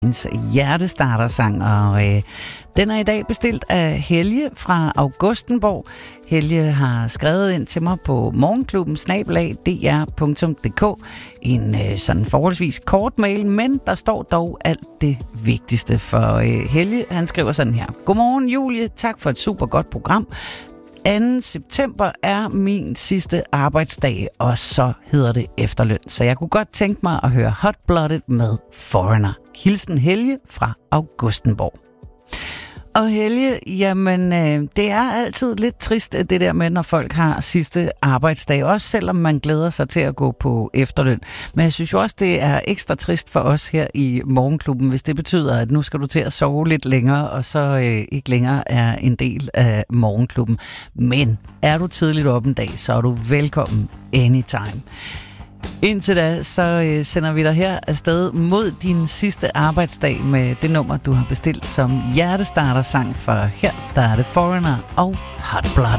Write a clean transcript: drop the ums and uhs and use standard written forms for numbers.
Hendes hjertestartersang, og den er i dag bestilt af Helge fra Augustenborg. Helge har skrevet ind til mig på morgenklubben@dr.dk. En sådan forholdsvis kort mail, men der står dog alt det vigtigste for Helge. Han skriver sådan her: Godmorgen Julie, tak for et super godt program. 2. september er min sidste arbejdsdag, og så hedder det efterløn. Så jeg kunne godt tænke mig at høre Hot Blooded med Foreigner. Hilsen Helge fra Augustenborg. Og Helge, jamen det er altid lidt trist det der med, når folk har sidste arbejdsdag, også selvom man glæder sig til at gå på efterløn. Men jeg synes jo også, det er ekstra trist for os her i Morgenklubben, hvis det betyder, at nu skal du til at sove lidt længere, og så ikke længere er en del af Morgenklubben. Men er du tidligt op en dag, så er du velkommen anytime. Indtil da, så sender vi dig her afsted mod din sidste arbejdsdag med det nummer, du har bestilt som hjertestartersang, for her der er det Foreigner og Hot Blooded.